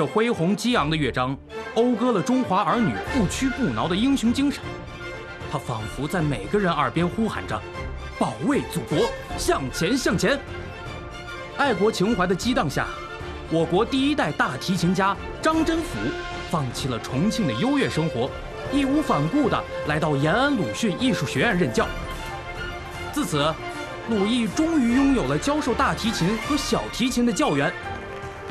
这恢宏激昂的乐章，讴歌了中华儿女不屈不挠的英雄精神。它仿佛在每个人耳边呼喊着：“保卫祖国，向前向前！”爱国情怀的激荡下，我国第一代大提琴家张真甫放弃了重庆的优越生活，义无反顾地来到延安鲁迅艺术学院任教。自此，鲁艺终于拥有了教授大提琴和小提琴的教员。